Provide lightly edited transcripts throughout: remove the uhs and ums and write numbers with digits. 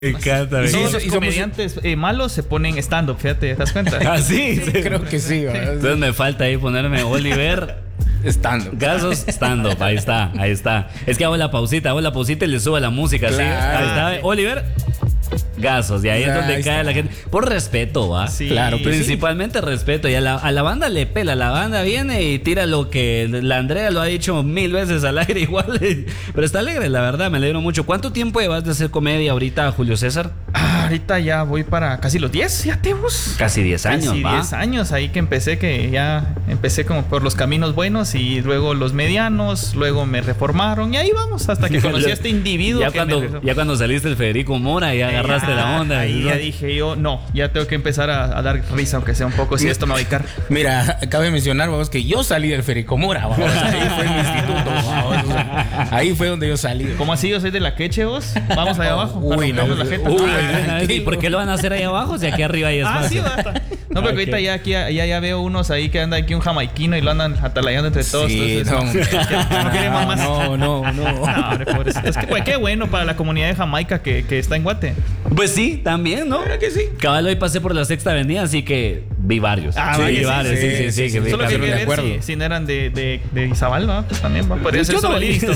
Me encanta. Y Todos los comediantes malos se ponen stand-up, fíjate, ¿te das cuenta? Ah, sí. Creo que sí. Entonces me falta ahí ponerme Oliver Stand-up. Gasos stand-up. Ahí está. Es que hago la pausita y le subo la música. ¿Sí? Claro. Ahí está, Oliver Gasos. Y ahí es donde cae la gente. Por respeto, ¿va? Sí. Claro, principalmente respeto. Y a la banda le pela. La banda viene y tira lo que la Andrea lo ha dicho 1000 veces al aire igual. Pero está alegre, la verdad, me alegro mucho. ¿Cuánto tiempo llevas de hacer comedia ahorita, Julio César? Ahorita ya voy para casi los 10, ya te vos. Casi 10 años, Casi ¿va? 10 años ahí que empecé como por los caminos buenos y luego los medianos, luego me reformaron y ahí vamos hasta que conocí a este individuo. Ya cuando saliste el Federico Mora y agarraste la onda. Ahí ya dije yo, no, ya tengo que empezar a dar risa aunque sea un poco, si esto me va a dedicar. Mira, cabe mencionar, vamos, que yo salí del Federico Mora, vamos, ahí fue mi instituto, vamos, o sea, ahí fue donde yo salí. ¿Cómo así? Yo soy de la Queche, vos. Vamos allá abajo. Uy, no, la jeta. ¿Y por qué lo van a hacer ahí abajo si aquí arriba hay espacio? Sí, basta. No, pero ahorita ya veo unos ahí que anda aquí un jamaiquino y lo andan atalayando entre todos. Sí, entonces, no queremos más. No. Hombre, pobrecito. Es que pues, qué bueno para la comunidad de Jamaica que está en Guate. Pues sí, también, ¿no? ¿Verdad que sí? Cabal, hoy pasé por la Sexta Avenida, así que vi varios. Sí, varios, sí. Que vi Solo casi- quería de acuerdo. ver si no eran de Izabal, ¿no? Pues también, ¿no? Podría ser Yo no- solito.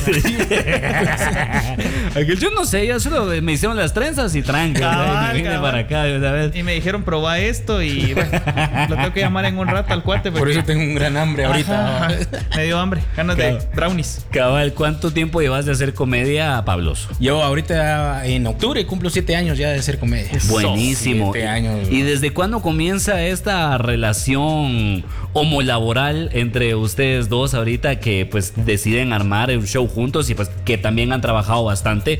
Yo no sé, ya solo me hicieron las trenzas y tranca. Me vine Cabal. para acá de una vez. Y me dijeron, probá esto y bueno, lo tengo que llamar en un rato al cuate. Por eso tengo un gran hambre ahorita. Ajá. Me dio hambre, ganas de brownies. Cabal, ¿cuánto tiempo llevas de hacer comedia, Pabloso? Yo ahorita en octubre cumplo 7 años ya de hacer comedia. Buenísimo. 7 años. ¿Y desde cuándo comienza esta relación homolaboral entre ustedes dos ahorita que pues deciden armar un show juntos y pues que también han trabajado bastante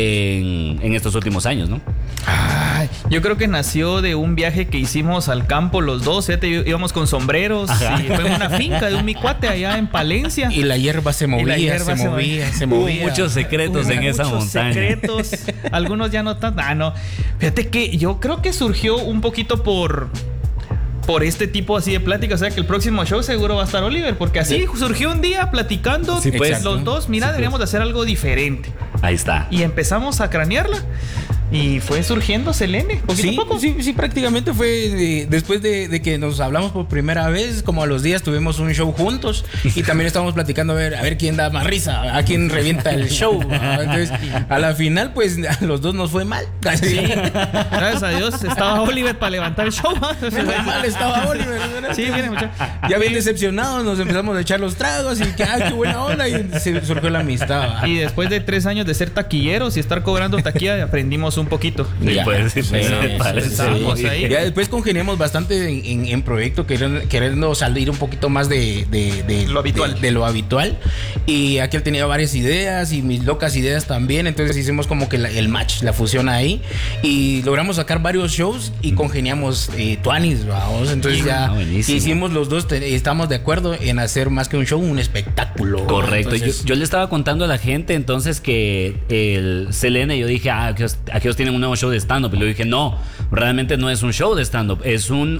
en estos últimos años, ¿no? Ay, yo creo que nació de un viaje que hicimos al campo los dos. Íbamos con sombreros. Ajá. Y fue en una finca de un mi cuate allá en Palencia. Y la hierba se movía, se Hubo movía. muchos secretos en esa Muchos montaña. secretos, algunos ya no tan. No. Fíjate que yo creo que surgió un poquito por este tipo así de plática. O sea que el próximo show seguro va a estar Oliver, porque así surgió un día platicando Sí, pues. los dos. Mira, deberíamos de hacer algo diferente. Ahí está. Y empezamos a cranearla. Y fue surgiendo Selene, poquito a poco. Sí, prácticamente fue después de que nos hablamos por primera vez, como a los días tuvimos un show juntos y también estábamos platicando a ver quién da más risa, a quién revienta el show. Entonces, a la final, pues a los dos nos fue mal. Sí, gracias a Dios estaba Oliver para levantar el show. Muy mal estaba Oliver. Sí, miren, muchachos. Ya bien decepcionados, nos empezamos a echar los tragos y que, qué buena onda, y se surgió la amistad. Y después de 3 años de ser taquilleros y estar cobrando taquilla, aprendimos un poquito. Sí, Ya, pues, sí, sí, me sí, parece. estamos ahí. Ya después congeniamos bastante en proyecto, queriendo salir un poquito más de Lo habitual. De lo habitual. Y aquel tenía varias ideas y mis locas ideas también. Entonces hicimos como que el match, la fusión ahí. Y logramos sacar varios shows y congeniamos tuanis, vamos. Entonces ya buenísimo. hicimos los dos, estamos de acuerdo en hacer más que un show, un espectáculo. Correcto. Entonces, Yo le estaba contando a la gente entonces que el Selene, yo dije, aquellos tienen un nuevo show de stand-up. Y le dije, no, realmente no es un show de stand-up, es un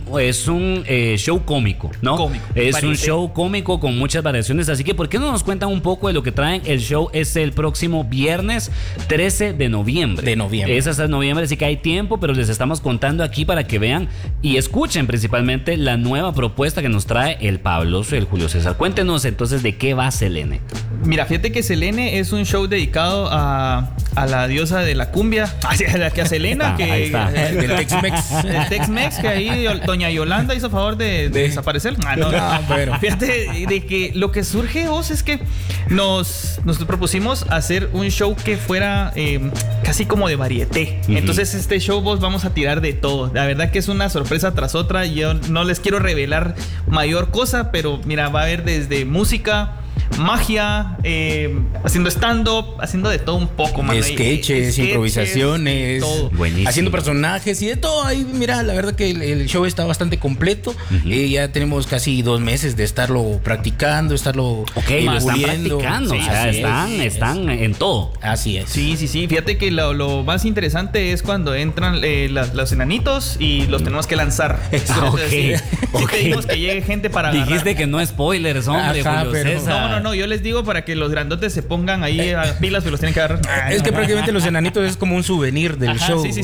show cómico, ¿no? Cómico, es variedad. un show cómico con muchas variaciones. Así que, ¿por qué no nos cuentan un poco de lo que traen? El show es el próximo viernes 13 de noviembre. Es hasta noviembre, así que hay tiempo, pero les estamos contando aquí para que vean y escuchen principalmente la nueva propuesta que nos trae el Pabloso y el Julio César. Cuéntenos entonces de qué va Selene. Mira, fíjate que Selene es un show dedicado a la diosa de la cumbia, a Selena, que Ahí está. del Tex-Mex. el Tex-Mex, que ahí doña Yolanda hizo favor de desaparecer. No. Pero Fíjate de que lo que surge, vos, es que nos propusimos hacer un show que fuera casi como de varieté. Entonces este show, vos, vamos a tirar de todo. La verdad que es una sorpresa tras otra. Yo no les quiero revelar mayor cosa, pero mira, va a haber desde música, magia, haciendo stand-up, haciendo de todo un poco, man. sketches, improvisaciones, todo. Buenísimo. haciendo personajes y de todo. Ahí, mira, la verdad que el show está bastante completo. Ya tenemos casi 2 meses de estarlo practicando, estarlo Ok, lo están puliendo. practicando, Sí, o sea, así están en todo. Así es. Sí. Fíjate que lo más interesante es cuando entran los enanitos y los tenemos que lanzar. Ok. Sí pedimos que llegue gente para agarrar. Dijiste que no spoilers, hombre, Ajá, Julio pero- César. No, yo les digo para que los grandotes se pongan ahí a pilas, pero los tienen que agarrar. Es que prácticamente los enanitos es como un souvenir del show. Sí,